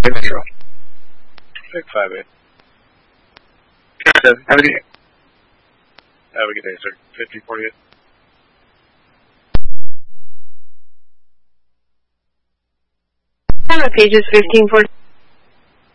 Metro. Pick 5-8. Have a good day. Have a good day, sir. 5048. Pages 1540.